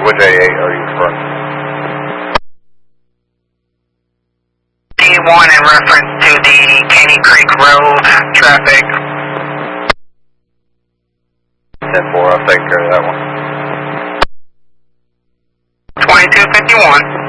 which A8 are you referring to? D1 in reference to the Caney Creek Road traffic. 10-4, I'll take care of that one. 2251.